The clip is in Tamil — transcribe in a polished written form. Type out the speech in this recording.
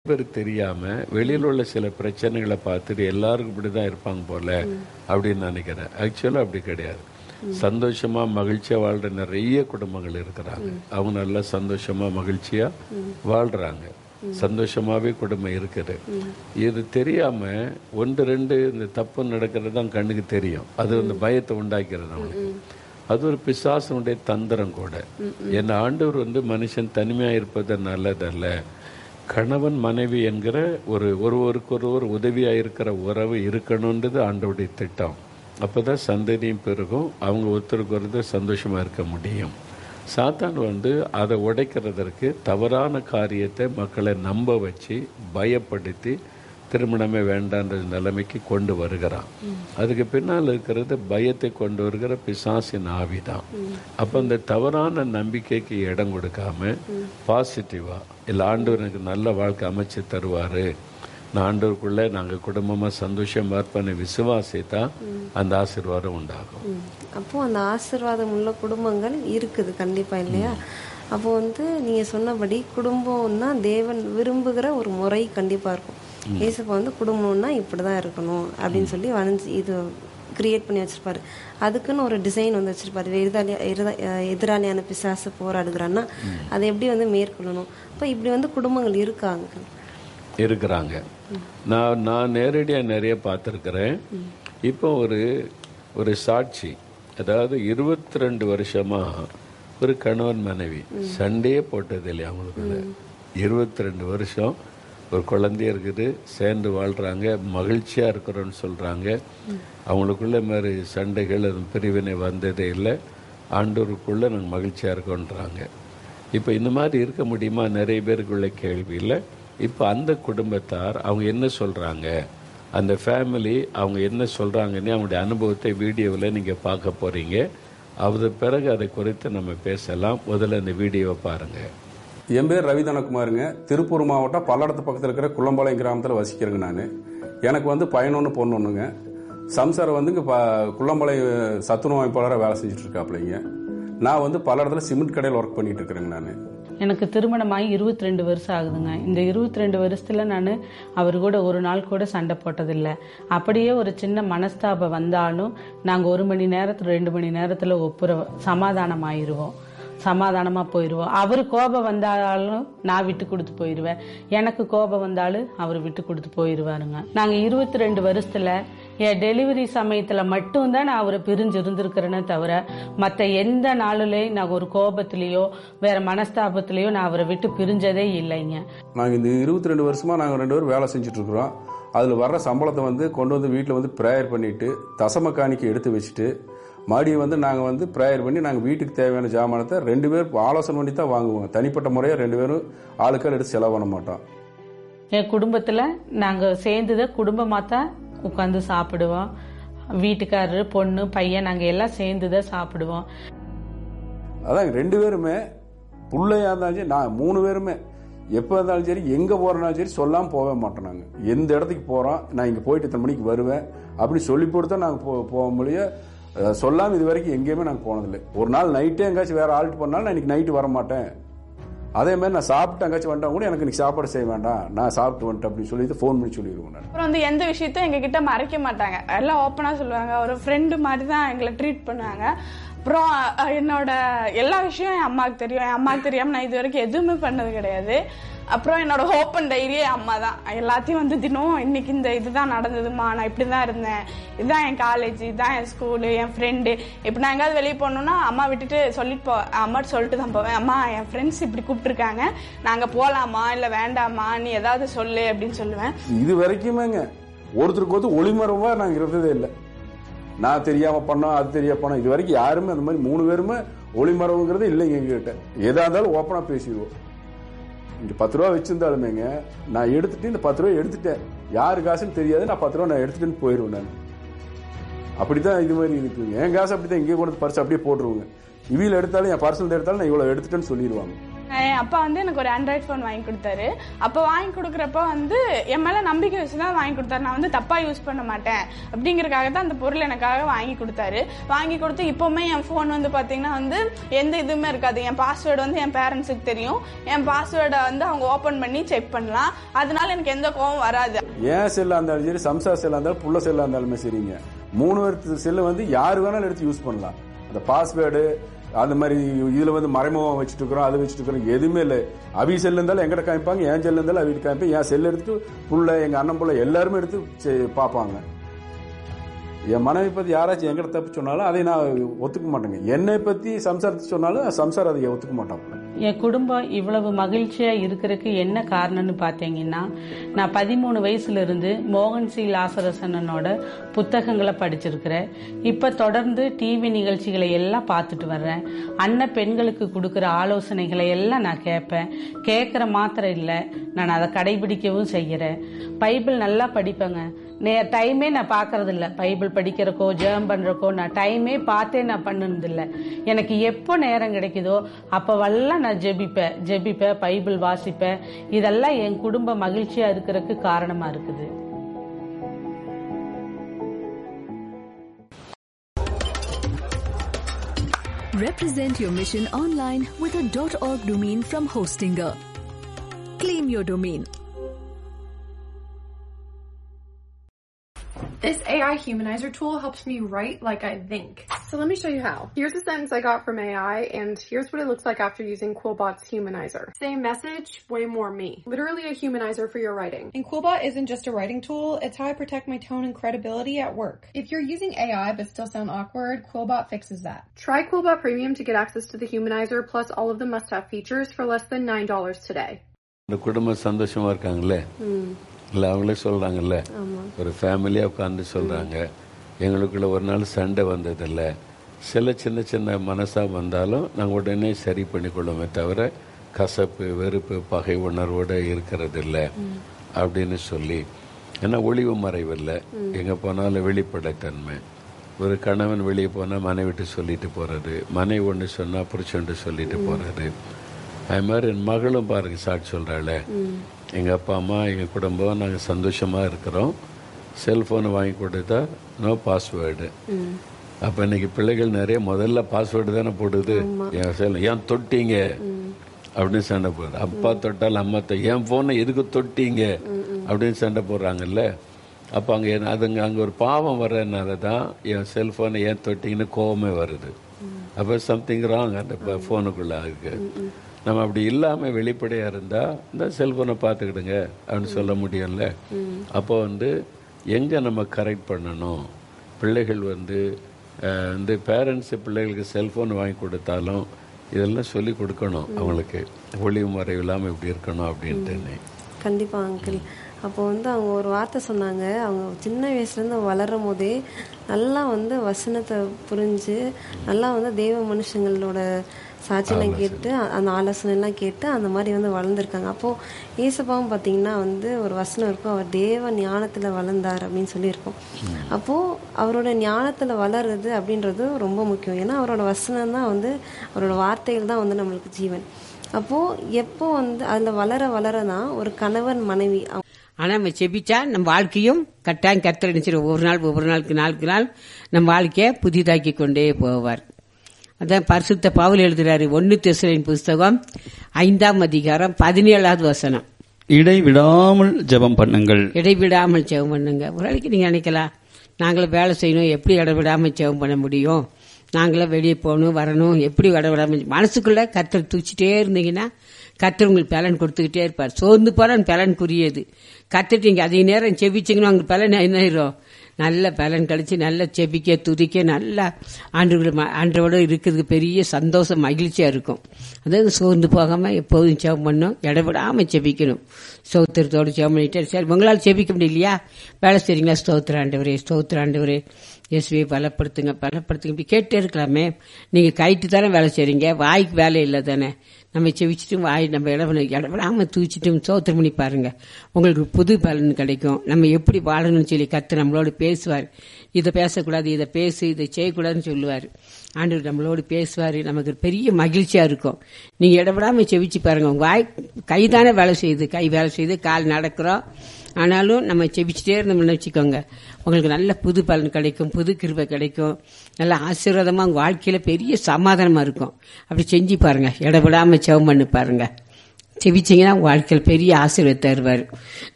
பேர் தெரியாம வெளியில் உள்ள சில பிரச்சனைகளை பார்த்துட்டு எல்லாருக்கும் இப்படிதான் இருப்பாங்க போல அப்படின்னு நினைக்கிறேன். ஆக்சுவலா அப்படி கிடையாது. சந்தோஷமா மகிழ்ச்சியா வாழ்ற நிறைய குடும்பங்கள் இருக்கிறாங்க. அவங்க நல்லா சந்தோஷமா மகிழ்ச்சியா வாழ்றாங்க. சந்தோஷமாவே குடும்பம் இருக்குது. இது தெரியாம ஒன்று ரெண்டு இந்த தப்பு நடக்கிறது தான் கண்ணுக்கு தெரியும். அது அந்த பயத்தை உண்டாக்கிறது அவனுக்கு. அது ஒரு பிசாசனுடைய தந்திரம் கூட. என் ஆண்டவர் மனுஷன் தனிமையா இருப்பது நல்லதல்ல. கணவன் மனைவி என்கிற ஒருவருக்கொருவர் உதவியா இருக்கிற உறவு இருக்கணும்ன்றது ஆண்டவருடைய திட்டம். அப்பதான் சந்ததியும் பெருகும். அவங்க ஒருத்தருக்கு ஒருத்தர் சந்தோஷமா இருக்க முடியும். சாத்தான் அதை உடைக்கிறதற்கு தவறான காரியத்தை மக்களை நம்ப வச்சு பயப்படுத்தி திருமணமே வேண்டான்ற நிலைமைக்கு கொண்டு வருகிறான். அதுக்கு பின்னால் இருக்கிறது பயத்தை கொண்டு வருகிற பிசாசின் ஆவிதான். அப்போ இந்த தவறான நம்பிக்கைக்கு இடம் கொடுக்காம பாசிட்டிவா இல்லை ஆண்டவர் எனக்கு நல்ல வாழ்க்கை அமைச்சு தருவாரு, நான் ஆண்டவருக்குள்ளே நாங்கள் குடும்பமாக சந்தோஷமா இருப்பேன்னு விசுவாசித்தா அந்த ஆசீர்வாதம் உண்டாகும். அப்போ அந்த ஆசீர்வாதம் உள்ள குடும்பங்கள் இருக்குது கண்டிப்பா இல்லையா? அப்போ நீங்க சொன்னபடி குடும்பம்னா தேவன் விரும்புகிற ஒரு முறை கண்டிப்பா இருக்கும். ஏசப்பா குடும்பம்னா இப்படிதான் இருக்கணும் அப்படின்னு சொல்லி இது கிரியேட் பண்ணி வச்சிருப்பாரு. அதுக்குன்னு ஒரு டிசைன் வச்சிருப்பாரு. எதிராளியான பிசாசு போராடுகிறான்னா அதை எப்படி மேற்கொள்ளணும். அப்போ இப்படி குடும்பங்கள் இருக்கிறாங்க. நான் நேரடியாக நிறைய பார்த்துருக்கிறேன். இப்போ ஒரு சாட்சி, அதாவது 22 வருஷமா ஒரு கணவன் மனைவி சண்டையே போட்டது இல்லையா அவங்களுக்குள்ள. 22 வருஷம் ஒரு குழந்தைய இருக்குது, சேர்ந்து வாழ்கிறாங்க, மகிழ்ச்சியாக இருக்கிறோன்னு சொல்கிறாங்க. அவங்களுக்குள்ள மாதிரி சண்டைகள் பிரிவினை வந்ததே இல்லை. ஆண்டோருக்குள்ளே நாங்கள் மகிழ்ச்சியாக இருக்கோன்றாங்க. இப்போ இந்த மாதிரி இருக்க முடியுமா? நிறைய பேருக்குள்ள கேள்வி இல்லை. இப்போ அந்த குடும்பத்தார் அவங்க என்ன சொல்கிறாங்க, அந்த ஃபேமிலி அவங்க என்ன சொல்கிறாங்கன்னு அவங்களுடைய அனுபவத்தை வீடியோவில் நீங்கள் பார்க்க போகிறீங்க. அது பிறகு அதை குறித்து நம்ம பேசலாம். முதல்ல இந்த வீடியோவை பாருங்கள். என் பேர் ரவி தனகுமாருங்க. திருப்பூர் மாவட்டம் பல்லடத்து பக்கத்தில் இருக்கிற குள்ளம்பாளையம் கிராமத்தில் வசிக்கிறேங்க. நான் எனக்கு பையன் ஒன்று பொண்ணு ஒன்றுங்க. சம்சாரம் குள்ளம்பாளையம் சத்துணவு அமைப்பாளராக வேலை செஞ்சுட்டு இருக்காப்லைங்க. நான் பல்லடத்தில் சிமெண்ட் கடையில் ஒர்க் பண்ணிட்டு இருக்கிறேங்க. நான் எனக்கு திருமணமாகி 22 வருஷம் ஆகுதுங்க. இந்த 22 வருஷத்துல நான் அவர் கூட ஒரு நாள் கூட சண்டை போட்டதில்லை. அப்படியே ஒரு சின்ன மனஸ்தாபம் வந்தாலும் நாங்கள் 1 மணி நேரத்தில் 2 மணி நேரத்தில் சமாதானம் ஆயிடுவோம், சமாதானமா போயிடுவோம். அவரு கோபம் வந்தாலும் நான் விட்டு கொடுத்து போயிடுவேன், எனக்கு கோபம் வந்தாலும் அவர் விட்டு கொடுத்து போயிடுவாருங்க. நாங்க 22 வருஷத்துல என் டெலிவரி சமயத்துல மட்டும்தான் நான் அவரை பிரிஞ்சு இருந்திருக்கிறேனே தவிர மற்ற எந்த நாளிலையும் நான் ஒரு கோபத்திலேயோ வேற மனஸ்தாபத்திலேயோ நான் அவரை விட்டு பிரிஞ்சதே இல்லைங்க. நாங்க இந்த 22 வருஷமா நாங்க 2 பேரும் வேலை செஞ்சுட்டு இருக்கிறோம். அதுல வர்ற சம்பளத்தை கொண்டு வீட்டுல பிரேயர் பண்ணிட்டு தசம காணிக்கை எடுத்து வச்சுட்டு மறுபடியும் நாங்கள் ப்ரேயர் பண்ணி நாங்கள் வீட்டுக்கு தேவையான ஜாமானத்தை 2 பேர் ஆலோசனை பண்ணி தான் வாங்குவோம். தனிப்பட்ட முறையாக 2 பேரும் ஆளுக்கால் எடுத்து செலவு பண்ண மாட்டோம். என் குடும்பத்தில் நாங்கள் சேர்ந்துதான் குடும்பமாக தான் உட்காந்து சாப்பிடுவோம். வீட்டுக்காரரு, பொண்ணு, பையன் நாங்கள் எல்லாம் சேர்ந்துதான் சாப்பிடுவோம். அதான் 2 பேருமே பிள்ளையா இருந்தாலும் சரி, நான் 3 பேருமே எப்போ இருந்தாலும் சரி, எங்கே போகிறனாலும் சரி சொல்லாமல் போகவே மாட்டோம். நாங்கள் எந்த இடத்துக்கு போகிறோம், நான் இங்கே போயிட்டு இத்தனை மணிக்கு வருவேன் அப்படி சொல்லி போட்டு தான் நாங்கள் போக முடியும். சொல்லாமல் இது வரைக்கும் எங்கேயுமே நாங்கள் போனதில்லை. ஒரு நாள் நைட்டே எங்காச்சும் வேற ஆல்ட் பண்ணாலும் நான் இன்னைக்கு நைட்டு வர மாட்டேன். அதே மாதிரி நான் சாப்பிட்டு எங்காச்சும் வந்துட்டா கூட எனக்கு இன்னைக்கு சாப்பாடு செய்ய வேண்டாம், நான் சாப்பிட்டு வந்துட்டேன் அப்படின்னு சொல்லிட்டு ஃபோன் பண்ணி சொல்லிடுவோம். நான் அப்புறம் எந்த விஷயத்தையும் எங்ககிட்ட மறைக்க மாட்டாங்க, எல்லாம் ஓப்பனா சொல்லுவாங்க. ஒரு ஃப்ரெண்டு மாதிரி தான் எங்களை ட்ரீட் பண்ணுவாங்க. அப்புறம் என்னோட எல்லா விஷயம் என் அம்மாவுக்கு தெரியும். என் அம்மாவுக்கு தெரியாம நான் இது வரைக்கும் எதுவுமே பண்ணது கிடையாது. அப்புறம் என்னோட ஹோப் அண்ட் டைரியே அம்மா தான். எல்லாத்தையும் தினம் இன்னைக்கு இந்த இதுதான் நடந்ததுமா, நான் இப்படிதான் இருந்தேன், இதுதான் என் காலேஜ், இதுதான் என் ஸ்கூலு, என் ஃப்ரெண்டு. இப்ப நான் எங்காவது வெளியே போனோம்னா அம்மா விட்டுட்டு சொல்லிட்டு அம்மாட்டு சொல்லிட்டு தான் போவேன். அம்மா என் ஃப்ரெண்ட்ஸ் இப்படி கூப்பிட்டுருக்காங்க, நாங்க போலாமா இல்ல வேண்டாமா, நீ ஏதாவது சொல்லு அப்படின்னு சொல்லுவேன். இது வரைக்குமேங்க ஒருத்தருக்கு ஒளிமரமா நாங்க இருந்ததே இல்லை. நான் தெரியாம பண்ணோம், அது தெரியாம பண்ணோம். இது வரைக்கும் யாருமே அந்த மாதிரி 3 பேருமே ஒளிமரவுங்கிறது இல்லைங்க. எங்ககிட்ட எதா இருந்தாலும் ஓப்பனா பேசிடுவோம். இங்க 10 ரூபா வச்சிருந்தாலுமேங்க நான் எடுத்துட்டு இந்த 10 ரூபா எடுத்துட்டேன், யாரு காசுன்னு தெரியாது, நான் 10 ரூபா நான் எடுத்துட்டேன்னு போயிடுவேன். நான் அப்படித்தான் இது மாதிரி இருக்குங்க. என் காசு அப்படித்தான் இங்கே கொண்டு பர்ஸ் அப்படியே போட்டுருவாங்க. இவியில் எடுத்தாலும் என் பர்சனல் எடுத்தாலும் நான் இவ்வளவு எடுத்துட்டேன்னு சொல்லிடுவாங்க. என் அப்பா வந்து எனக்கு ஒரு ஆண்ட்ராய்ட் ஃபோன் வாங்கி கொடுத்தாரு. அப்போ வாங்கி கொடுக்குறப்ப வந்து என் மேல நம்பிக்கை வச்சுதான் வாங்கி கொடுத்தாரு. நான் வந்து தப்பா யூஸ் பண்ண மாட்டேன் அப்படிங்கறதுக்காக தான் அந்த பொருள் எனக்காக வாங்கி கொடுத்தாரு. வாங்கி கொடுத்து இப்பவுமே என் போன் வந்து பாத்தீங்கன்னா வந்து எந்த இதுவுமே இருக்காது. என் பாஸ்வேர்டு வந்து என் பேரண்ட்ஸுக்கு தெரியும். என் பாஸ்வேர்டை வந்து அவங்க ஓபன் பண்ணி செக் பண்ணலாம். அதனால எனக்கு எந்த கோவம் வராது. ஏன் செல்லா இருந்தாலும் சரி, சம்சார் செல்லா இருந்தாலும், புள்ள செல்லா இருந்தாலுமே சரிங்க, 3 பேர் செல்லு வந்து யாரு வேணாலும் எடுத்து யூஸ் பண்ணலாம். அந்த பாஸ்வேர்டு அந்த மாதிரி இதுல வந்து மறைமுகம் வச்சுட்டு இருக்கிறோம், அது வச்சுட்டு இருக்கிறோம், எதுவுமே இல்லை. அவி செல்லு இருந்தாலும் எங்கிட்ட காமிப்பாங்க, என் செல்லு இருந்தாலும் அவிட்டு காமிப்பேன். என் செல்லு எடுத்துட்டு புள்ள, எங்க அண்ணன் புள்ள எல்லாருமே எடுத்து பார்ப்பாங்க. என் மனைவி பத்தி யாராச்சும் எங்கிட்ட தப்பு சொன்னாலும் அதை நான் ஒத்துக்க மாட்டேங்க. என்னை பத்தி சம்சாரத்தை சொன்னாலும் சம்சாரம் அதை ஒத்துக்க மாட்டாங்க. என் குடும்பம் இவ்வளவு மகிழ்ச்சியா இருக்கிறதுக்கு என்ன காரணம்னு பாத்தீங்கன்னா, நான் 13 வயசுல இருந்து மோகன் சி லாசரசனோட புத்தகங்களை படிச்சிருக்கிறேன். இப்ப தொடர்ந்து டிவி நிகழ்ச்சிகளை எல்லாம் பார்த்துட்டு வர்றேன். அண்ணன் பெண்களுக்கு கொடுக்கிற ஆலோசனைகளை எல்லாம் நான் கேட்பேன். கேட்கற மாத்திரம் இல்லை, நான் அதை கடைபிடிக்கவும் செய்யறேன். பைபிள் நல்லா படிப்பேங்க. டைமே நான் பார்க்கறது இல்லை. பைபிள் படிக்கிறக்கோ ஜெபம் பண்றக்கோ நான் டைமே பார்த்தே நான் பண்ணதில்லை. எனக்கு எப்போ நேரம் கிடைக்குதோ அப்பவெல்லாம் நான் ஜெபிப்பேன், பைபிள் வாசிப்பேன். இதெல்லாம் என் குடும்ப மகிழ்ச்சியா இருக்கிறதுக்கு காரணமா இருக்குது. Represent your mission online with a .org domain from Hostinger. Claim your domain. This AI humanizer tool helps me write like I think. So let me show you how. Here's a sentence I got from AI, and here's what it looks like after using Quillbot's humanizer. Same message, way more me. Literally a humanizer for your writing. And Quillbot isn't just a writing tool, it's how I protect my tone and credibility at work. If you're using AI but still sound awkward, Quillbot fixes that. Try Quillbot Premium to get access to the humanizer plus all of the must-have features for less than $9 today. இந்த குடும்பம் சந்தோஷமா இருக்காங்களே, இல்லை அவங்களே சொல்கிறாங்கல்ல, ஒரு ஃபேமிலியாக உட்காந்து சொல்கிறாங்க, எங்களுக்குள்ள ஒரு நாள் சண்டை வந்ததில்லை. சில சின்ன சின்ன மனசாக வந்தாலும் நாங்கள் உடனே சரி பண்ணிக்கொள்ளுமே தவிர கசப்பு, வெறுப்பு, பகை உணர்வோடு இருக்கிறது இல்லை அப்படின்னு சொல்லி. ஏன்னா ஒளிவு மறைவில்லை, எங்கே போனாலும் வெளிப்படைத்தன்மை. ஒரு கணவன் வெளியே போனால் மனைவிட்டு சொல்லிட்டு போகிறது, மனைவி ஒன்று சொன்னால் புருஷன்ட்டு சொல்லிட்டு போகிறது. அது மாதிரி என் மகளும் பாருங்க சாட்சி சொல்கிறாள், எங்கள் அப்பா அம்மா எங்கள் குடும்பம் நாங்கள் சந்தோஷமாக இருக்கிறோம், செல்ஃபோனை வாங்கி கொடுத்தா நோ பாஸ்வேர்டு. அப்போ இன்னைக்கு பிள்ளைகள் நிறைய முதல்ல பாஸ்வேர்டு தானே போடுது. ஏன் தொட்டீங்க அப்படின்னு சண்டை போடுறது. அப்பா தொட்டால் அம்மா என் ஃபோனை எதுக்கு தொட்டீங்க அப்படின்னு சண்டை போடுறாங்கல்ல. அப்போ அங்கே ஒரு பாவம் வர்றதுனால தான் என் செல்ஃபோனை ஏன் தொட்டிங்கன்னு கோவமே வருது. அப்போ சம்திங் ராங் அந்த ஃபோனுக்குள்ளே இருக்கு. நம்ம அப்படி இல்லாமல் வெளிப்படையாக இருந்தால் இந்த செல்ஃபோனை பார்த்துக்கிடுங்க அப்படின்னு சொல்ல முடியும்ல. அப்போ எங்கே நம்ம கரெக்ட் பண்ணணும், பிள்ளைகள் இந்த பேரண்ட்ஸு பிள்ளைகளுக்கு செல்ஃபோன் வாங்கி கொடுத்தாலும் இதெல்லாம் சொல்லி கொடுக்கணும் அவங்களுக்கு, ஒளிவு மறைவு இல்லாமல் இப்படி இருக்கணும் அப்படின்ட்டு. கண்டிப்பாக அங்கிள். அப்போ அவங்க ஒரு வார்த்தை சொன்னாங்க, அவங்க சின்ன வயசுலேருந்து வளரும் போதே நல்லா வசனத்தை புரிஞ்சு நல்லா தெய்வ மனுஷங்களோட சாட்சியெல்லாம் கேட்டு அந்த ஆலோசனைலாம் கேட்டு அந்த மாதிரி வளர்ந்துருக்காங்க. அப்போது ஏசப்பாவும் பார்த்தீங்கன்னா ஒரு வசனம் இருக்கும், அவர் தேவ ஞானத்தில் வளர்ந்தார் அப்படின்னு சொல்லியிருக்கோம். அப்போது அவரோட ஞானத்தில் வளருது அப்படின்றது ரொம்ப முக்கியம். ஏன்னா அவரோட வசனம் தான் அவரோட வார்த்தைகள் தான் நம்மளுக்கு ஜீவன். அப்போது எப்போ அதில் வளர தான் ஒரு கணவன் மனைவி. ஆனால் நம்ம செபிச்சா நம்ம வாழ்க்கையும் கட்டாயம் கர்த்தர் நினைச்சிடும். ஒவ்வொரு நாளுக்கு நாள் நம்ம வாழ்க்கையை புதிதாக்கி கொண்டே போவார். அதான் பரிசுத்த பவுல் எழுதுறாரு 1 தெசலோனிக்கேயர் புஸ்தகம் 5ஆம் அதிகாரம் 17வது வசனம். இடைவிடாமல் ஜெபம் பண்ணுங்கள். இடைவிடாமல் ஜெபம் பண்ணுங்க. ஒரு நாளைக்கு நீங்க நினைக்கலாம், நாங்களும் வேலை செய்யணும், எப்படி இடைவிடாமல் ஜெபம் பண்ண முடியும், நாங்களாம் வெளியே போகணும் வரணும், எப்படி இடைவிடாமல் மனசுக்குள்ள கர்த்தர் தூச்சிட்டே இருந்தீங்கன்னா கர்த்தர் உங்களுக்கு பலன் கொடுத்துக்கிட்டே இருப்பார். சோர்ந்து போன பலனுக்குரியது கர்த்தர். நீங்க அதிக நேரம் செபிச்சிங்கன்னா உங்களுக்கு பலன் என்ன ஆயிரும், நல்ல பலன் கழிச்சு நல்ல செபிக்க துதிக்க நல்லா ஆண்டோட இருக்கிறதுக்கு பெரிய சந்தோஷம் மகிழ்ச்சியா இருக்கும். அதாவது சோர்ந்து போகாம எப்போதும் ஜெபம் பண்ணணும், இடைவிடாம செபிக்கணும். ஸ்தோத்திரத்தோடு ஜெபம் பண்ணிட்டே. சரி, உங்களால் செபிக்க முடியலையா, வேலை செய்றீங்களா, ஸ்தோத்திராண்டவரே இயேசுவை பலப்படுத்துங்க இப்படி கேட்டே இருக்கலாமே. நீங்க கைட்டு தானே வேலை செய்றீங்க, வாய்க்கு வேலை இல்லை தானே. நம்ம செவிச்சிட்டு வாய் நம்ம இடவிடாம தூச்சிட்டு சோத்திரம் பண்ணி பாருங்க. உங்களுக்கு புது பலன் கிடைக்கும். நம்ம எப்படி வாழணும்னு சொல்லி கர்த்தர் நம்மளோட பேசுவார். இதை பேசக்கூடாது, இதை பேசு, இதை செய்யக்கூடாதுன்னு சொல்லுவார். ஆண்டவர் நம்மளோடு பேசுவார். நமக்கு பெரிய மகிழ்ச்சியா இருக்கும். நீங்க இடவிடாம செவிச்சு பாருங்க. உங்க வாய் கைதானே வேலை செய்யுது, கை வேலை செய்யுது, கால் நடக்கிறோம். ஆனாலும் நம்ம செவிச்சுட்டே இருந்தோம்னு வச்சுக்கோங்க, உங்களுக்கு நல்ல புது பலன் கிடைக்கும், புது கிருபை கிடைக்கும், நல்ல ஆசீர்வாதமா உங்க வாழ்க்கையில பெரிய சமாதானமா இருக்கும். அப்படி செஞ்சு பாருங்க. இடவிடாம ஜெபம் பண்ணி பாருங்க. செவிச்சிங்கன்னா உங்க வாழ்க்கையில் பெரிய ஆசீர்வாதம் தருவார்.